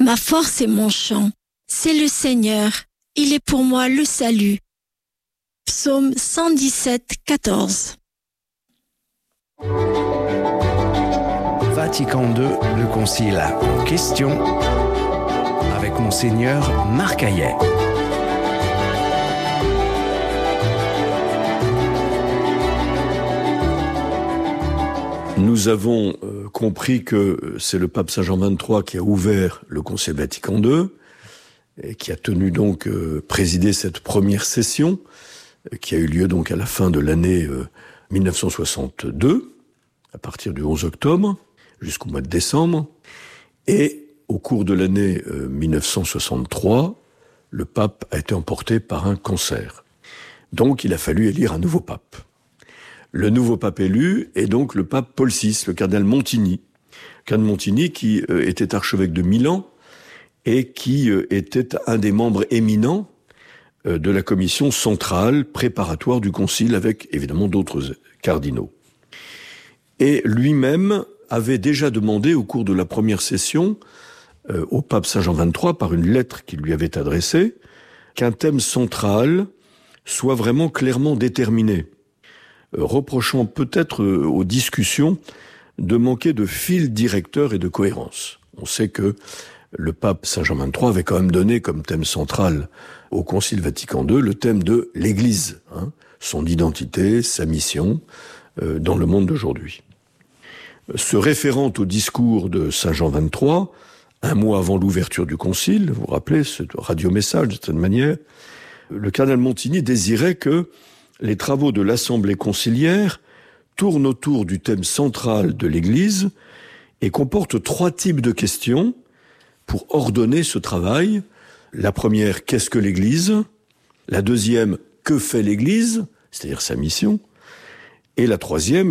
Ma force et mon chant, c'est le Seigneur, il est pour moi le salut. Psaume 117, 14. Vatican II, le concile en question, avec Monseigneur Marc Hayet. Nous avons compris que c'est le pape Saint Jean XXIII qui a ouvert le Concile Vatican II et qui a tenu donc présider cette première session qui a eu lieu donc à la fin de l'année 1962, à partir du 11 octobre jusqu'au mois de décembre. Et au cours de l'année 1963, le pape a été emporté par un cancer. Donc il a fallu élire un nouveau pape. Le nouveau pape élu est donc le pape Paul VI, le cardinal Montini. Cardinal Montini qui était archevêque de Milan et qui était un des membres éminents de la commission centrale préparatoire du concile avec évidemment d'autres cardinaux. Et lui-même avait déjà demandé au cours de la première session au pape Saint Jean XXIII par une lettre qu'il lui avait adressée qu'un thème central soit vraiment clairement déterminé, reprochant peut-être aux discussions de manquer de fil directeur et de cohérence. On sait que le pape Saint Jean XXIII avait quand même donné comme thème central au Concile Vatican II le thème de l'Église, son identité, sa mission dans le monde d'aujourd'hui. Se référant au discours de Saint Jean XXIII, un mois avant l'ouverture du Concile, vous vous rappelez, ce radio-message de cette manière, le cardinal Montini désirait que les travaux de l'Assemblée conciliaire tournent autour du thème central de l'Église et comportent 3 types de questions pour ordonner ce travail. La première, qu'est-ce que l'Église ? La deuxième, que fait l'Église ? C'est-à-dire sa mission. Et la troisième,